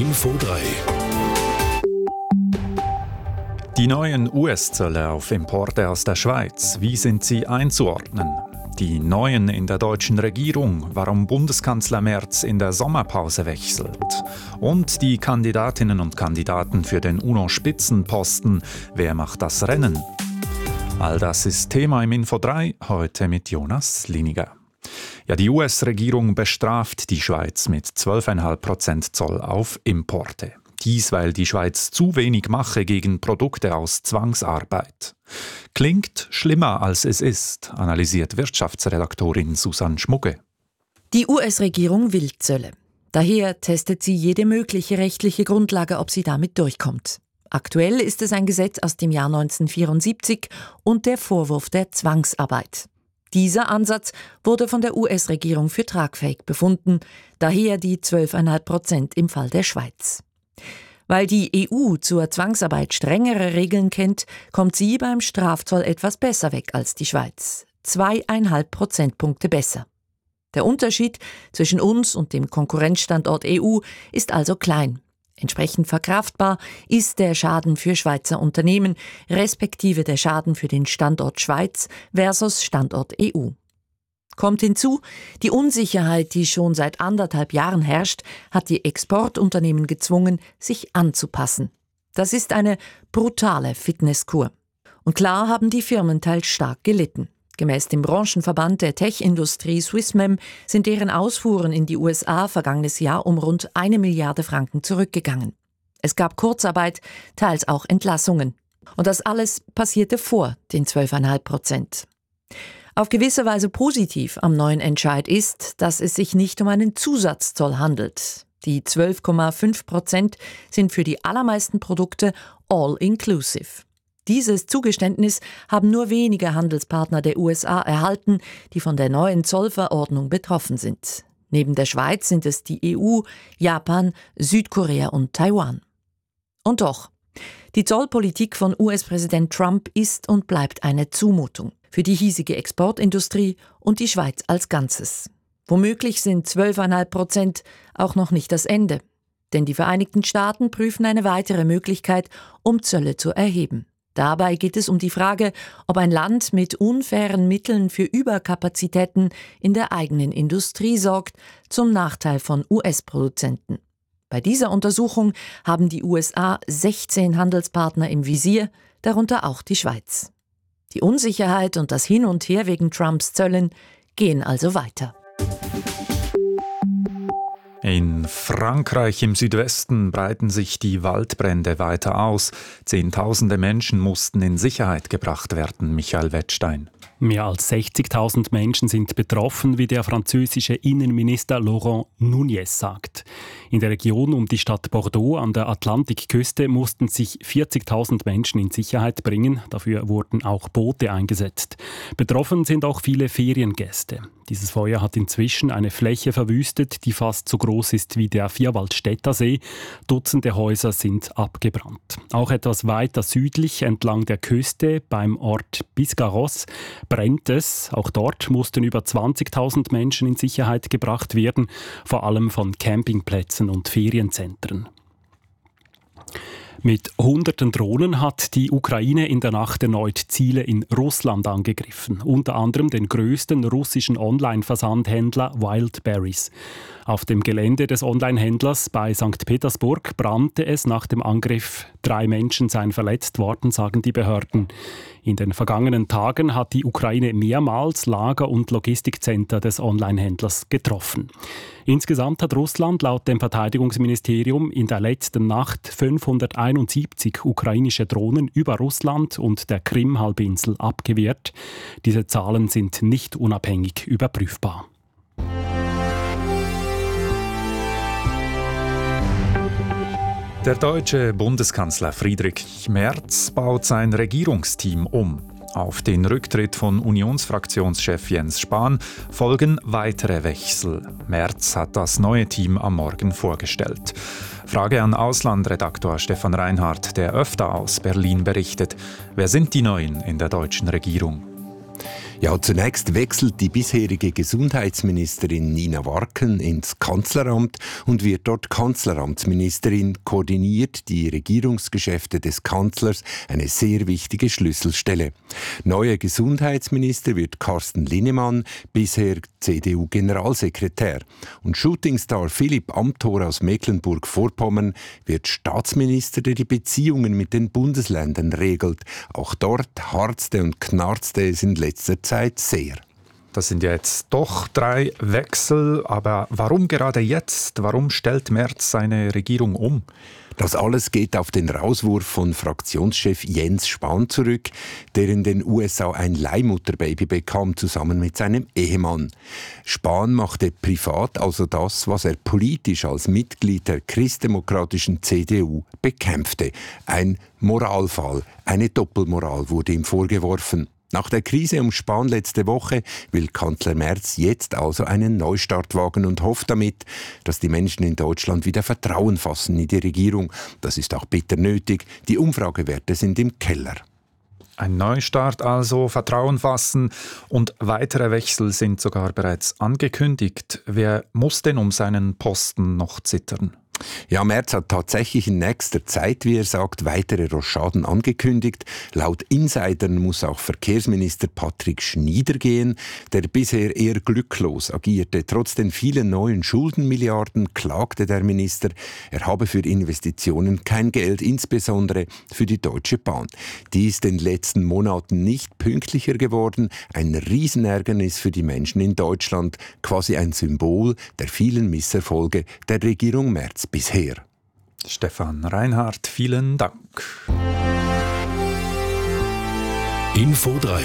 Info 3. Die neuen US-Zölle auf Importe aus der Schweiz, wie sind sie einzuordnen? Die Neuen in der deutschen Regierung, warum Bundeskanzler Merz in der Sommerpause wechselt. Und die Kandidatinnen und Kandidaten für den UNO-Spitzenposten, wer macht das Rennen? All das ist Thema im Info 3, heute mit Jonas Liniger. Ja, die US-Regierung bestraft die Schweiz mit 12,5% Zoll auf Importe. Dies, weil die Schweiz zu wenig mache gegen Produkte aus Zwangsarbeit. Klingt schlimmer als es ist, analysiert Wirtschaftsredaktorin Susanne Schmucke. Die US-Regierung will Zölle. Daher testet sie jede mögliche rechtliche Grundlage, ob sie damit durchkommt. Aktuell ist es ein Gesetz aus dem Jahr 1974 und der Vorwurf der Zwangsarbeit. Dieser Ansatz wurde von der US-Regierung für tragfähig befunden, daher die 12,5% im Fall der Schweiz. Weil die EU zur Zwangsarbeit strengere Regeln kennt, kommt sie beim Strafzoll etwas besser weg als die Schweiz. 2,5 Prozentpunkte besser. Der Unterschied zwischen uns und dem Konkurrenzstandort EU ist also klein. Entsprechend verkraftbar ist der Schaden für Schweizer Unternehmen, respektive der Schaden für den Standort Schweiz versus Standort EU. Kommt hinzu, die Unsicherheit, die schon seit 1,5 Jahren herrscht, hat die Exportunternehmen gezwungen, sich anzupassen. Das ist eine brutale Fitnesskur. Und klar haben die Firmen teils stark gelitten. Gemäß dem Branchenverband der Tech-Industrie Swissmem sind deren Ausfuhren in die USA vergangenes Jahr um rund 1 Milliarde Franken zurückgegangen. Es gab Kurzarbeit, teils auch Entlassungen. Und das alles passierte vor den 12,5%. Auf gewisse Weise positiv am neuen Entscheid ist, dass es sich nicht um einen Zusatzzoll handelt. Die 12,5% sind für die allermeisten Produkte all-inclusive. Dieses Zugeständnis haben nur wenige Handelspartner der USA erhalten, die von der neuen Zollverordnung betroffen sind. Neben der Schweiz sind es die EU, Japan, Südkorea und Taiwan. Und doch, die Zollpolitik von US-Präsident Trump ist und bleibt eine Zumutung für die hiesige Exportindustrie und die Schweiz als Ganzes. Womöglich sind 12,5% auch noch nicht das Ende, denn die Vereinigten Staaten prüfen eine weitere Möglichkeit, um Zölle zu erheben. Dabei geht es um die Frage, ob ein Land mit unfairen Mitteln für Überkapazitäten in der eigenen Industrie sorgt, zum Nachteil von US-Produzenten. Bei dieser Untersuchung haben die USA 16 Handelspartner im Visier, darunter auch die Schweiz. Die Unsicherheit und das Hin und Her wegen Trumps Zöllen gehen also weiter. In Frankreich im Südwesten breiten sich die Waldbrände weiter aus. Zehntausende Menschen mussten in Sicherheit gebracht werden, Michael Wettstein. Mehr als 60.000 Menschen sind betroffen, wie der französische Innenminister Laurent Nunez sagt. In der Region um die Stadt Bordeaux an der Atlantikküste mussten sich 40.000 Menschen in Sicherheit bringen. Dafür wurden auch Boote eingesetzt. Betroffen sind auch viele Feriengäste. Dieses Feuer hat inzwischen eine Fläche verwüstet, die fast so groß ist wie der Vierwaldstätter See. Dutzende Häuser sind abgebrannt. Auch etwas weiter südlich entlang der Küste beim Ort Biscarrosse brennt es. Auch dort mussten über 20.000 Menschen in Sicherheit gebracht werden, vor allem von Campingplätzen und Ferienzentren. Mit hunderten Drohnen hat die Ukraine in der Nacht erneut Ziele in Russland angegriffen, unter anderem den größten russischen Online-Versandhändler Wildberries. Auf dem Gelände des Online-Händlers bei St. Petersburg brannte es nach dem Angriff. 3 Menschen seien verletzt worden, sagen die Behörden. In den vergangenen Tagen hat die Ukraine mehrmals Lager- und Logistikcenter des Online-Händlers getroffen. Insgesamt hat Russland laut dem Verteidigungsministerium in der letzten Nacht 571 ukrainische Drohnen über Russland und der Krim-Halbinsel abgewehrt. Diese Zahlen sind nicht unabhängig überprüfbar. Der deutsche Bundeskanzler Friedrich Merz baut sein Regierungsteam um. Auf den Rücktritt von Unionsfraktionschef Jens Spahn folgen weitere Wechsel. Merz hat das neue Team am Morgen vorgestellt. Frage an Auslandredaktor Stefan Reinhardt, der öfter aus Berlin berichtet. Wer sind die Neuen in der deutschen Regierung? Ja, zunächst wechselt die bisherige Gesundheitsministerin Nina Warken ins Kanzleramt und wird dort Kanzleramtsministerin, koordiniert die Regierungsgeschäfte des Kanzlers, eine sehr wichtige Schlüsselstelle. Neuer Gesundheitsminister wird Carsten Linnemann, bisher CDU-Generalsekretär. Und Shootingstar Philipp Amthor aus Mecklenburg-Vorpommern wird Staatsminister, der die Beziehungen mit den Bundesländern regelt. Auch dort harzte und knarzte es in letzter Zeit sehr. Das sind ja jetzt doch 3 Wechsel, aber warum gerade jetzt? Warum stellt Merz seine Regierung um? Das alles geht auf den Rauswurf von Fraktionschef Jens Spahn zurück, der in den USA ein Leihmutterbaby bekam, zusammen mit seinem Ehemann. Spahn machte privat also das, was er politisch als Mitglied der christdemokratischen CDU bekämpfte. Ein Moralfall, eine Doppelmoral wurde ihm vorgeworfen. Nach der Krise um Spahn letzte Woche will Kanzler Merz jetzt also einen Neustart wagen und hofft damit, dass die Menschen in Deutschland wieder Vertrauen fassen in die Regierung. Das ist auch bitter nötig. Die Umfragewerte sind im Keller. Ein Neustart also, Vertrauen fassen und weitere Wechsel sind sogar bereits angekündigt. Wer muss denn um seinen Posten noch zittern? Ja, Merz hat tatsächlich in nächster Zeit, wie er sagt, weitere Rochaden angekündigt. Laut Insidern muss auch Verkehrsminister Patrick Schnieder gehen, der bisher eher glücklos agierte. Trotz den vielen neuen Schuldenmilliarden klagte der Minister, er habe für Investitionen kein Geld, insbesondere für die Deutsche Bahn. Die ist in den letzten Monaten nicht pünktlicher geworden. Ein Riesenärgernis für die Menschen in Deutschland, quasi ein Symbol der vielen Misserfolge der Regierung Merz bisher. Stefan Reinhardt, vielen Dank. Info 3.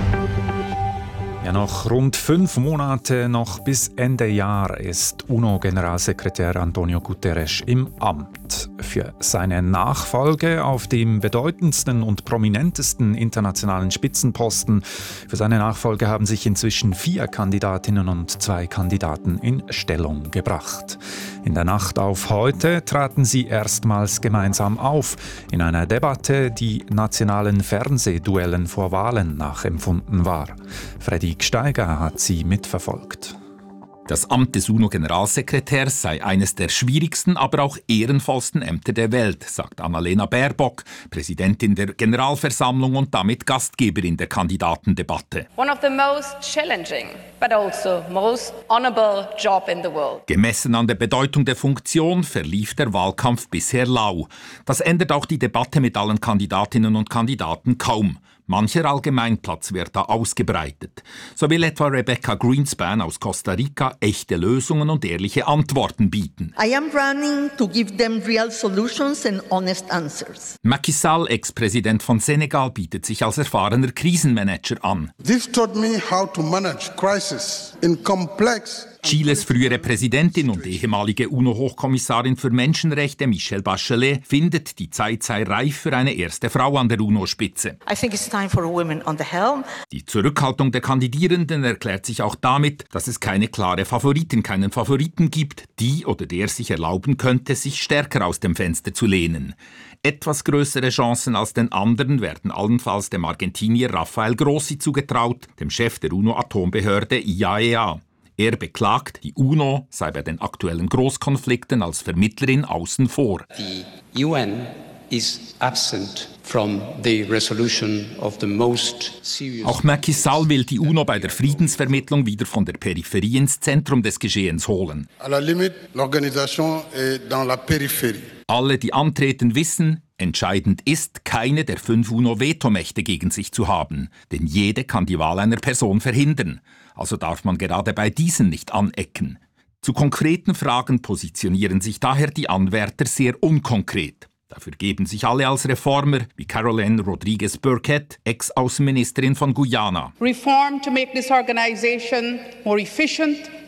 Ja, noch rund 5 Monate noch bis Ende Jahr ist UNO-Generalsekretär Antonio Guterres im Amt. Für seine Nachfolge auf dem bedeutendsten und prominentesten internationalen Spitzenposten, für seine Nachfolge haben sich inzwischen 4 Kandidatinnen und 2 Kandidaten in Stellung gebracht. In der Nacht auf heute traten sie erstmals gemeinsam auf, in einer Debatte, die nationalen Fernsehduellen vor Wahlen nachempfunden war. Freddy Gsteiger hat sie mitverfolgt. Das Amt des UNO-Generalsekretärs sei eines der schwierigsten, aber auch ehrenvollsten Ämter der Welt, sagt Annalena Baerbock, Präsidentin der Generalversammlung und damit Gastgeberin der Kandidatendebatte. One of the most challenging, but also most honorable job in the world. Gemessen an der Bedeutung der Funktion verlief der Wahlkampf bisher lau. Das ändert auch die Debatte mit allen Kandidatinnen und Kandidaten kaum. Mancher Allgemeinplatz wird da ausgebreitet. So will etwa Rebecca Greenspan aus Costa Rica echte Lösungen und ehrliche Antworten bieten. I am running to give them real solutions and honest answers. Macky Sall, Ex-Präsident von Senegal, bietet sich als erfahrener Krisenmanager an. This taught me how to manage crisis in complex. Chiles frühere Präsidentin und ehemalige UNO-Hochkommissarin für Menschenrechte Michelle Bachelet findet, die Zeit sei reif für eine erste Frau an der UNO-Spitze. I think it's time for women on the helm. Die Zurückhaltung der Kandidierenden erklärt sich auch damit, dass es keine klare Favoritin, keinen Favoriten gibt, die oder der sich erlauben könnte, sich stärker aus dem Fenster zu lehnen. Etwas größere Chancen als den anderen werden allenfalls dem Argentinier Rafael Grossi zugetraut, dem Chef der UNO-Atombehörde IAEA. Er beklagt, die UNO sei bei den aktuellen Großkonflikten als Vermittlerin außen vor. The UN is absent from the resolution of the most serious. Auch Macky Sall will die UNO bei der Friedensvermittlung wieder von der Peripherie ins Zentrum des Geschehens holen. À la limite, l'organisation est dans la périphérie. Alle, die antreten, wissen, entscheidend ist, keine der 5 UNO-Vetomächte gegen sich zu haben. Denn jede kann die Wahl einer Person verhindern. Also darf man gerade bei diesen nicht anecken. Zu konkreten Fragen positionieren sich daher die Anwärter sehr unkonkret. Dafür geben sich alle als Reformer, wie Caroline Rodriguez Burkett, Ex-Außenministerin von Guyana. Reform to make this organization more efficient,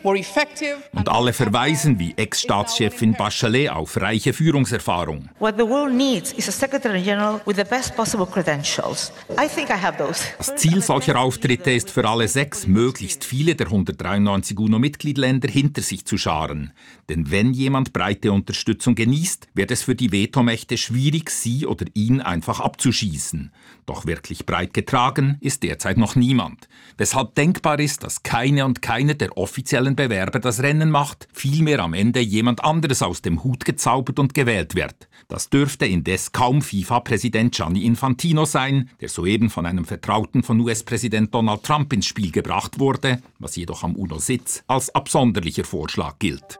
more effective. Und alle verweisen wie Ex-Staatschefin Bachelet auf reiche Führungserfahrung. What the world needs is a Secretary General with the best possible credentials. I think I have those. Das Ziel solcher Auftritte ist für alle 6, möglichst viele der 193 UNO-Mitgliedländer hinter sich zu scharen. Denn wenn jemand breite Unterstützung genießt, wird es für die Vetomächte schwierig, sie oder ihn einfach abzuschießen. Doch wirklich breit getragen ist derzeit noch niemand. Weshalb denkbar ist, dass keine und keiner der offiziellen Bewerber das Rennen macht, vielmehr am Ende jemand anderes aus dem Hut gezaubert und gewählt wird. Das dürfte indes kaum FIFA-Präsident Gianni Infantino sein, der soeben von einem Vertrauten von US-Präsident Donald Trump ins Spiel gebracht wurde, was jedoch am UNO-Sitz als absonderlicher Vorschlag gilt.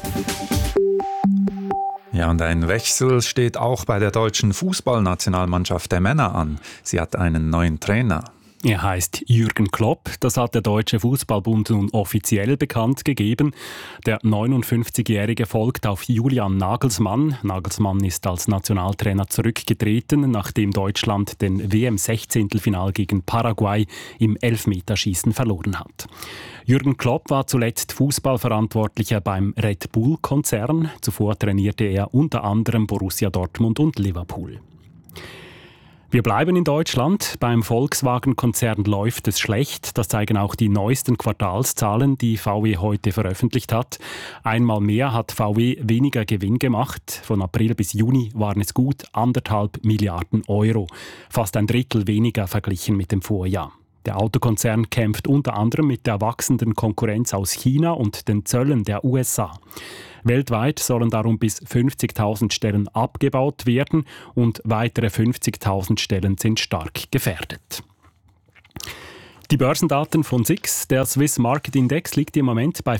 Ja, und ein Wechsel steht auch bei der deutschen Fußballnationalmannschaft der Männer an. Sie hat einen neuen Trainer. Er heißt Jürgen Klopp. Das hat der Deutsche Fußballbund nun offiziell bekannt gegeben. Der 59-Jährige folgt auf Julian Nagelsmann. Nagelsmann ist als Nationaltrainer zurückgetreten, nachdem Deutschland den WM-16-Final gegen Paraguay im Elfmeterschießen verloren hat. Jürgen Klopp war zuletzt Fußballverantwortlicher beim Red Bull-Konzern. Zuvor trainierte er unter anderem Borussia Dortmund und Liverpool. Wir bleiben in Deutschland. Beim Volkswagen-Konzern läuft es schlecht. Das zeigen auch die neuesten Quartalszahlen, die VW heute veröffentlicht hat. Einmal mehr hat VW weniger Gewinn gemacht. Von April bis Juni waren es gut 1,5 Milliarden Euro. Fast ein Drittel weniger verglichen mit dem Vorjahr. Der Autokonzern kämpft unter anderem mit der wachsenden Konkurrenz aus China und den Zöllen der USA. Weltweit sollen darum bis 50.000 Stellen abgebaut werden und weitere 50.000 Stellen sind stark gefährdet. Die Börsendaten von SIX, der Swiss Market Index, liegt im Moment bei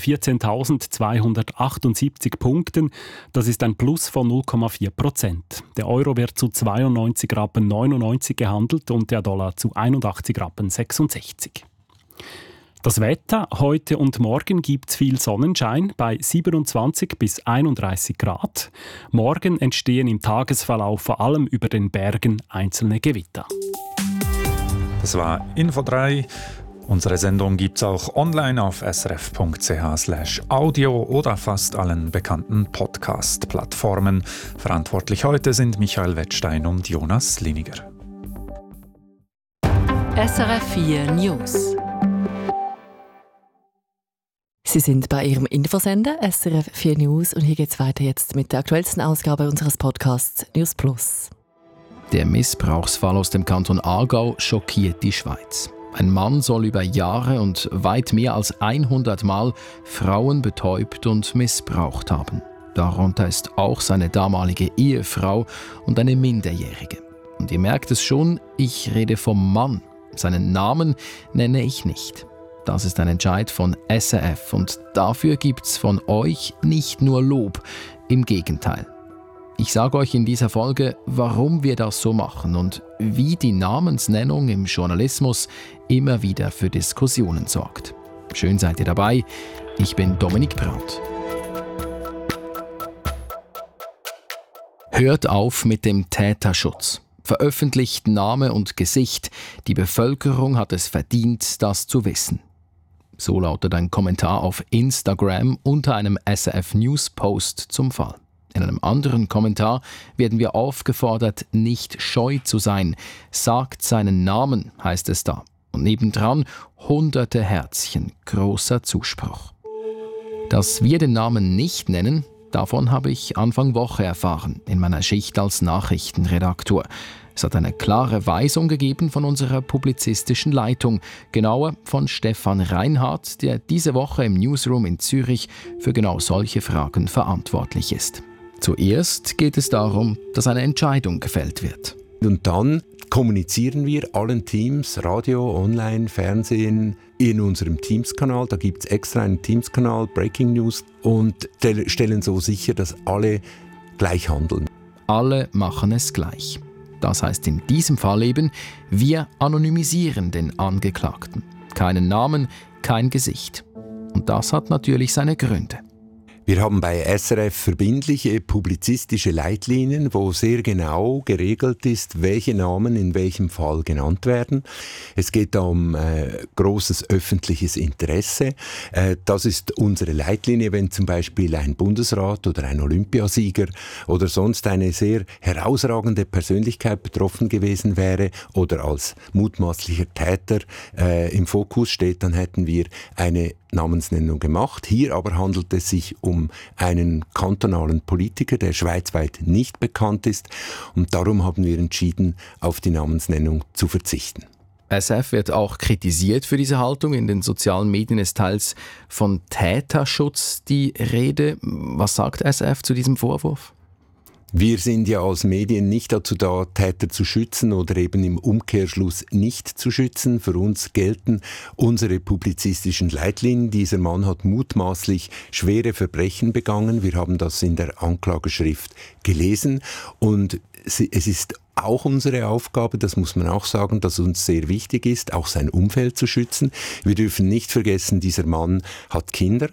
14.278 Punkten. Das ist ein Plus von 0,4%. Der Euro wird zu 92,99 Rappen gehandelt und der Dollar zu 81,66 Rappen. Das Wetter: Heute und morgen gibt es viel Sonnenschein bei 27 bis 31 Grad. Morgen entstehen im Tagesverlauf vor allem über den Bergen einzelne Gewitter. Das war Info 3. Unsere Sendung gibt es auch online auf srf.ch/audio oder fast allen bekannten Podcast-Plattformen. Verantwortlich heute sind Michael Wettstein und Jonas Liniger. SRF 4 News. Sie sind bei Ihrem Infosender SRF 4 News und hier geht es weiter jetzt mit der aktuellsten Ausgabe unseres Podcasts News Plus. Der Missbrauchsfall aus dem Kanton Aargau schockiert die Schweiz. Ein Mann soll über Jahre und weit mehr als 100 Mal Frauen betäubt und missbraucht haben. Darunter ist auch seine damalige Ehefrau und eine Minderjährige. Und ihr merkt es schon, ich rede vom Mann. Seinen Namen nenne ich nicht. Das ist ein Entscheid von SRF und dafür gibt's von euch nicht nur Lob, im Gegenteil. Ich sage euch in dieser Folge, warum wir das so machen und wie die Namensnennung im Journalismus immer wieder für Diskussionen sorgt. Schön seid ihr dabei, ich bin Dominik Brandt. Hört auf mit dem Täterschutz. Veröffentlicht Name und Gesicht. Die Bevölkerung hat es verdient, das zu wissen. So lautet ein Kommentar auf Instagram unter einem SRF News Post zum Fall. In einem anderen Kommentar werden wir aufgefordert, nicht scheu zu sein. Sagt seinen Namen, heißt es da. Und nebendran hunderte Herzchen, großer Zuspruch. Dass wir den Namen nicht nennen, davon habe ich Anfang Woche erfahren, in meiner Schicht als Nachrichtenredaktor. Es hat eine klare Weisung gegeben von unserer publizistischen Leitung, genauer von Stefan Reinhardt, der diese Woche im Newsroom in Zürich für genau solche Fragen verantwortlich ist. Zuerst geht es darum, dass eine Entscheidung gefällt wird. Und dann kommunizieren wir allen Teams, Radio, Online, Fernsehen, in unserem Teams-Kanal. Da gibt es extra einen Teams-Kanal, Breaking News, und stellen so sicher, dass alle gleich handeln. Alle machen es gleich. Das heißt in diesem Fall eben, wir anonymisieren den Angeklagten. Keinen Namen, kein Gesicht. Und das hat natürlich seine Gründe. Wir haben bei SRF verbindliche publizistische Leitlinien, wo sehr genau geregelt ist, welche Namen in welchem Fall genannt werden. Es geht da um großes öffentliches Interesse. Das ist unsere Leitlinie, wenn zum Beispiel ein Bundesrat oder ein Olympiasieger oder sonst eine sehr herausragende Persönlichkeit betroffen gewesen wäre oder als mutmaßlicher Täter im Fokus steht, dann hätten wir eine Namensnennung gemacht. Hier aber handelt es sich um einen kantonalen Politiker, der schweizweit nicht bekannt ist, und darum haben wir entschieden, auf die Namensnennung zu verzichten. SRF wird auch kritisiert für diese Haltung. In den sozialen Medien ist teils von Täterschutz die Rede. Was sagt SRF zu diesem Vorwurf? Wir sind ja als Medien nicht dazu da, Täter zu schützen oder eben im Umkehrschluss nicht zu schützen. Für uns gelten unsere publizistischen Leitlinien. Dieser Mann hat mutmaßlich schwere Verbrechen begangen. Wir haben das in der Anklageschrift gelesen und es ist auch unsere Aufgabe, das muss man auch sagen, dass uns sehr wichtig ist, auch sein Umfeld zu schützen. Wir dürfen nicht vergessen, dieser Mann hat Kinder,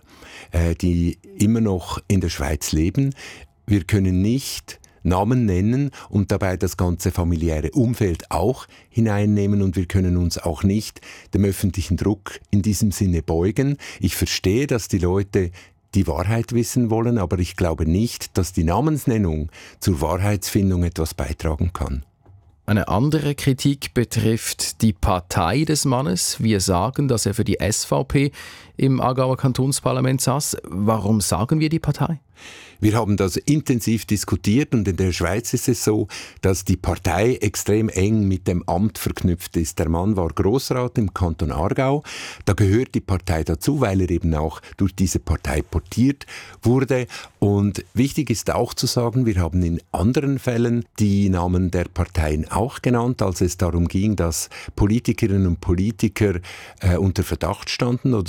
die immer noch in der Schweiz leben. Wir können nicht Namen nennen und dabei das ganze familiäre Umfeld auch hineinnehmen, und wir können uns auch nicht dem öffentlichen Druck in diesem Sinne beugen. Ich verstehe, dass die Leute die Wahrheit wissen wollen, aber ich glaube nicht, dass die Namensnennung zur Wahrheitsfindung etwas beitragen kann. Eine andere Kritik betrifft die Partei des Mannes. Wir sagen, dass er für die SVP im Aargauer Kantonsparlament saß. Warum sagen wir die Partei? Wir haben das intensiv diskutiert, und in der Schweiz ist es so, dass die Partei extrem eng mit dem Amt verknüpft ist. Der Mann war Grossrat im Kanton Aargau. Da gehört die Partei dazu, weil er eben auch durch diese Partei portiert wurde. Und wichtig ist auch zu sagen, wir haben in anderen Fällen die Namen der Parteien auch genannt, als es darum ging, dass Politikerinnen und Politiker unter Verdacht standen oder